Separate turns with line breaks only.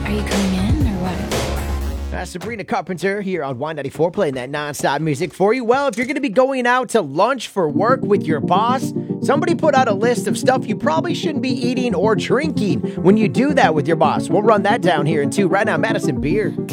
Are you coming in or what?
Sabrina Carpenter here on Y94 playing that nonstop music for you. Well, if you're going to be going out to lunch for work with your boss, somebody put out a list of stuff you probably shouldn't be eating or drinking when you do that with your boss. We'll run that down here in 2 right now. Madison Beer.